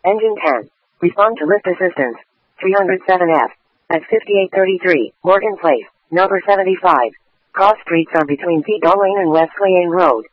Engine 10. Respond to lift assistance. 307F. At 5833, Morgan Place, number 75. Cross streets are between Pete Lane and West Lane Road.